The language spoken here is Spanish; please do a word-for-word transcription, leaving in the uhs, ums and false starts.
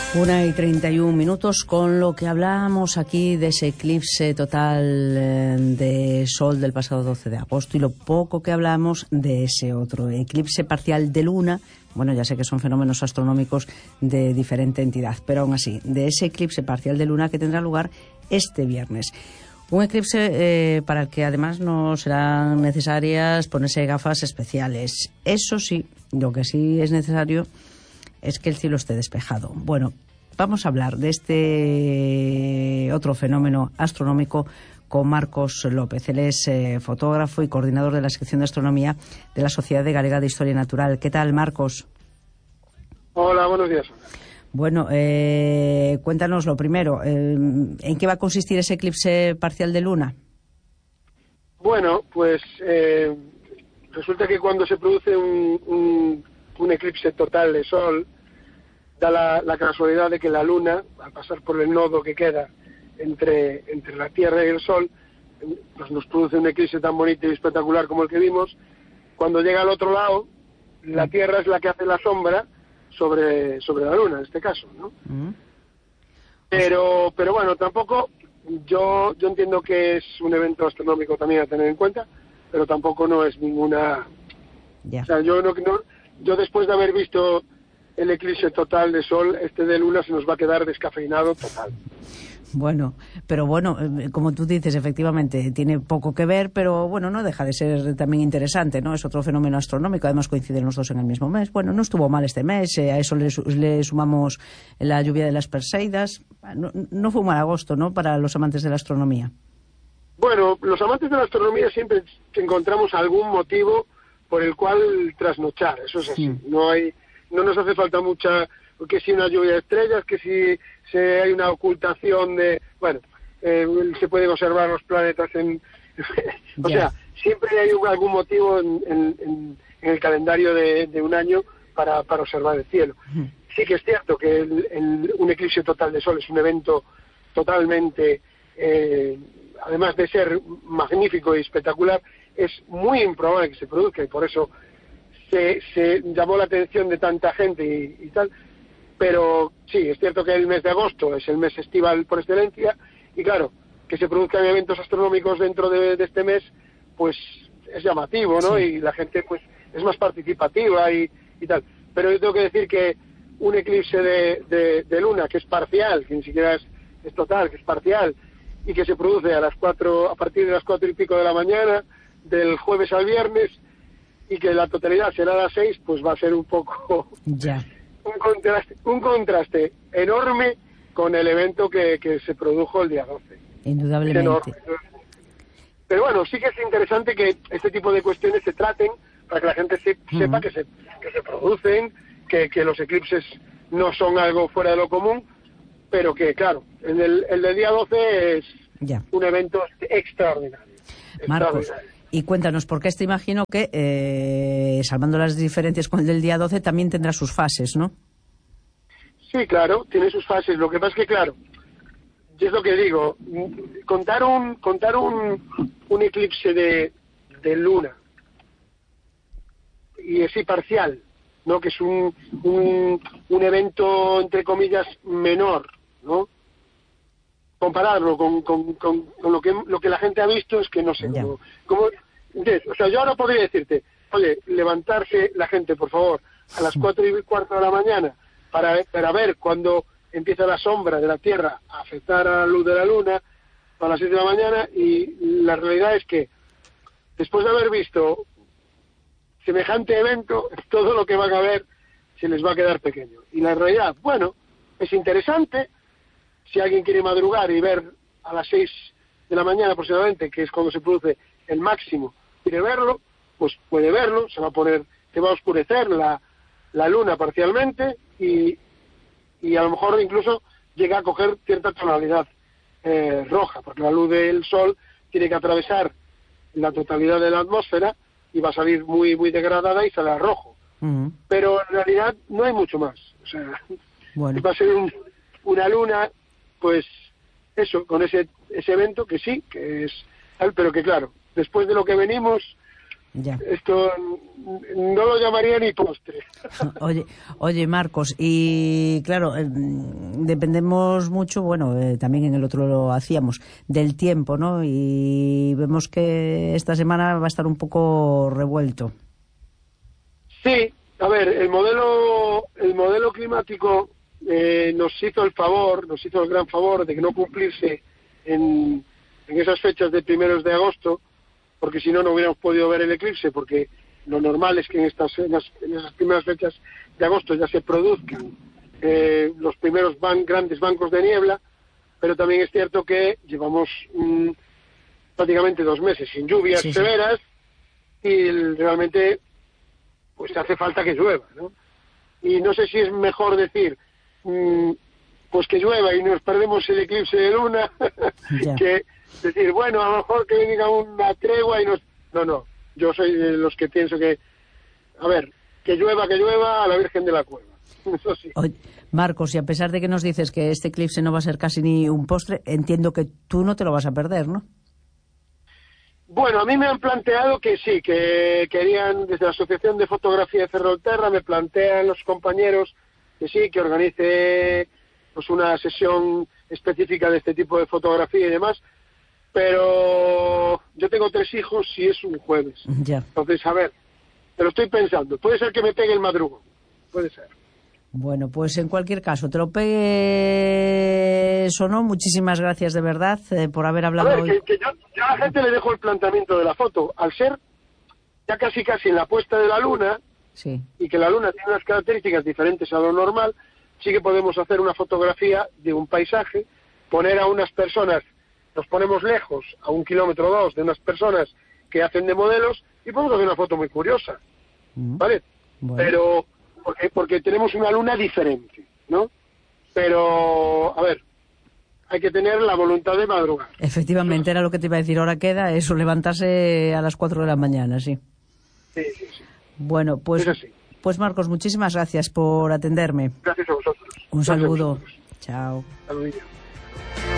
Una y treinta y un minutos, con lo que hablamos aquí de ese eclipse total eh, de sol del pasado doce de agosto y lo poco que hablamos de ese otro eclipse parcial de luna. Bueno, ya sé que son fenómenos astronómicos de diferente entidad, pero aún así, de ese eclipse parcial de luna que tendrá lugar este viernes. Un eclipse eh, para el que además no serán necesarias ponerse gafas especiales. Eso sí, lo que sí es necesario es que el cielo esté despejado. Bueno, vamos a hablar de este otro fenómeno astronómico con Marcos López. Él es eh, fotógrafo y coordinador de la sección de astronomía de la Sociedad Galega de Historia Natural. ¿Qué tal, Marcos? Hola, buenos días. Bueno, eh, cuéntanos lo primero. Eh, ¿En qué va a consistir ese eclipse parcial de luna? Bueno, pues eh, resulta que cuando se produce un, un un eclipse total de sol, da la, la casualidad de que la luna, al pasar por el nodo que queda entre, entre la Tierra y el Sol, pues nos produce un eclipse tan bonito y espectacular como el que vimos. Cuando llega al otro lado, la Tierra es la que hace la sombra sobre, sobre la luna, en este caso, ¿no? Mm. Pero, pero bueno, tampoco, yo, yo entiendo que es un evento astronómico también a tener en cuenta, pero tampoco no es ninguna... Yeah. O sea, yo no... no Yo después de haber visto el eclipse total de sol, este de luna se nos va a quedar descafeinado total. Bueno, pero bueno, como tú dices, efectivamente, tiene poco que ver, pero bueno, no deja de ser también interesante, ¿no? Es otro fenómeno astronómico, además coinciden los dos en el mismo mes. Bueno, no estuvo mal este mes, eh, a eso le, le sumamos la lluvia de las Perseidas. No, no fue un mal agosto, ¿no?, para los amantes de la astronomía. Bueno, los amantes de la astronomía siempre encontramos algún motivo por el cual trasnochar, eso es así. Sí. No hay, no nos hace falta mucha, que si una lluvia de estrellas, que si se hay una ocultación de, bueno, eh, se pueden observar los planetas en, o yeah. sea, siempre hay un, algún motivo en, en, en, en el calendario de, de un año para, para observar el cielo. Uh-huh. Sí que es cierto que el, el, un eclipse total de sol es un evento totalmente, eh, además de ser magnífico y espectacular, es muy improbable que se produzca y por eso se, se llamó la atención de tanta gente y, y tal, pero sí, es cierto que el mes de agosto es el mes estival por excelencia y claro, que se produzcan eventos astronómicos dentro de, de este mes, pues es llamativo, ¿no? Sí. Y la gente pues es más participativa y, y tal, pero yo tengo que decir que un eclipse de, de, de luna que es parcial, que ni siquiera es, es total, que es parcial y que se produce a las cuatro, a partir de las cuatro y pico de la mañana del jueves al viernes y que la totalidad será a las seis, pues va a ser un poco ya. un contraste, un contraste enorme con el evento que, que se produjo el día doce. Indudablemente. Pero bueno, sí que es interesante que este tipo de cuestiones se traten para que la gente se, uh-huh. sepa que se, que se producen, que, que los eclipses no son algo fuera de lo común, pero que claro, en el, el del día doce es ya. un evento extraordinario. Marcos, extraordinario. Y cuéntanos, porque este imagino que, eh, salvando las diferencias con el del día doce, también tendrá sus fases, ¿no? Sí, claro, tiene sus fases. Lo que pasa es que, claro, yo es lo que digo, contar un contar un, un eclipse de, de luna, y así parcial, ¿no?, que es un, un, un evento, entre comillas, menor, ¿no?, compararlo con, con, con, con lo que lo que la gente ha visto es que no sé cómo, cómo, o sea, yo ahora podría decirte, oye, levantarse la gente, por favor, a las cuatro y cuarto de la mañana para, para ver cuando empieza la sombra de la Tierra a afectar a la luz de la Luna a las siete de la mañana, y la realidad es que después de haber visto semejante evento, todo lo que van a ver se les va a quedar pequeño. Y la realidad, bueno, es interesante. Si alguien quiere madrugar y ver a las seis de la mañana aproximadamente, que es cuando se produce el máximo, quiere verlo, pues puede verlo, se va a poner, se va a oscurecer la, la luna parcialmente y, y a lo mejor incluso llega a coger cierta tonalidad eh, roja, porque la luz del sol tiene que atravesar la totalidad de la atmósfera y va a salir muy muy degradada y sale a rojo. Uh-huh. Pero en realidad no hay mucho más. O sea, bueno. va a ser un, una luna, pues eso, con ese ese evento que sí, que es, pero que claro, después de lo que venimos, Ya. Esto no lo llamaría ni postre. Oye, oye Marcos, y claro, eh, dependemos mucho, bueno, eh, también en el otro lo hacíamos, del tiempo, ¿no? Y vemos que esta semana va a estar un poco revuelto. Sí, a ver, el modelo, el modelo climático eh, nos hizo el favor, nos hizo el gran favor de que no cumplirse en, en esas fechas de primeros de agosto, porque si no, no hubiéramos podido ver el eclipse, porque lo normal es que en estas en las, en esas primeras fechas de agosto ya se produzcan eh, los primeros ban, grandes bancos de niebla, pero también es cierto que llevamos mm, prácticamente dos meses sin lluvias sí, severas sí. y el, realmente pues hace falta que llueva, ¿no? Y no sé si es mejor decir mmm, pues que llueva y nos perdemos el eclipse de luna que decir, bueno, a lo mejor que venga una tregua y nos... No, no, yo soy de los que pienso que, a ver, que llueva, que llueva a la Virgen de la Cueva. Eso sí. Oye, Marcos, y a pesar de que nos dices que este eclipse no va a ser casi ni un postre, entiendo que tú no te lo vas a perder, ¿no? Bueno, a mí me han planteado que sí, que querían, desde la Asociación de Fotografía de Ferrolterra, me plantean los compañeros que sí, que organice pues una sesión específica de este tipo de fotografía y demás, pero yo tengo tres hijos y es un jueves. Ya. Entonces, a ver, te lo estoy pensando. Puede ser que me pegue el madrugón. Puede ser. Bueno, pues en cualquier caso, te lo pegues o no, muchísimas gracias de verdad eh, por haber hablado a ver, hoy. Que, que yo, yo a la gente le dejo el planteamiento de la foto. Al ser ya casi casi en la puesta de la luna, sí. y que la luna tiene unas características diferentes a lo normal, sí que podemos hacer una fotografía de un paisaje, poner a unas personas, nos ponemos lejos, a un kilómetro o dos, de unas personas que hacen de modelos, y podemos hacer una foto muy curiosa, mm. ¿vale? Bueno. Pero, porque, porque tenemos una luna diferente, ¿no? Pero, a ver, hay que tener la voluntad de madrugar. Efectivamente, era lo que te iba a decir, ahora queda eso, levantarse a las cuatro de la mañana, sí. Sí, sí, sí. Bueno, pues, pues Marcos, muchísimas gracias por atenderme. Gracias a vosotros. Un gracias saludo. Vosotros. Chao. Saludillo.